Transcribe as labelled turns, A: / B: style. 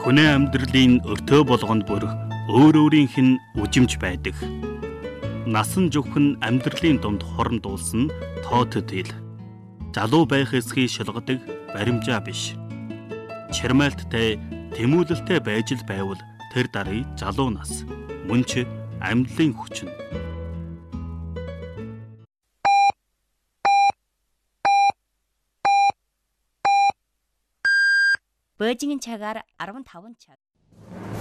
A: Хүний амьдралын өртөө болгонд бүр өөр өөрийнх нь үжимж байдаг. Насан зөвхөн амьдралын дунд хорон дуулсан тооцод хэл. Залуу байх эсхийг шалгадаг баримжаа биш. Чармайлттай, тэмүүлэлтэй байж л байвал тэр дарыг залуу нас. Мөн ч амьдлын хүчин.
B: Бөөжингийн цагаар 15 цаг.